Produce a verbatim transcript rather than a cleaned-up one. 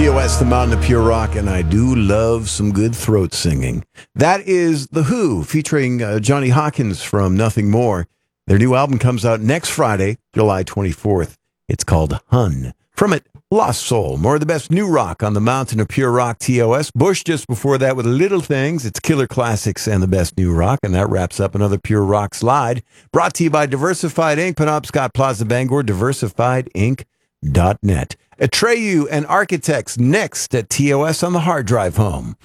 T O S, the Mountain of Pure Rock, and I do love some good throat singing. That is The Who, featuring uh, Johnny Hawkins from Nothing More. Their new album comes out next Friday, July twenty-fourth. It's called Hun. From it, Lost Soul, more of the best new rock on the Mountain of Pure Rock, T O S. Bush just before that with Little Things. It's Killer Classics and the best new rock, and that wraps up another Pure Rock slide. Brought to you by Diversified Incorporated. Penobscot Plaza, Bangor, diversified inc dot net. Atreyu and Architects next at T O S on the hard drive home.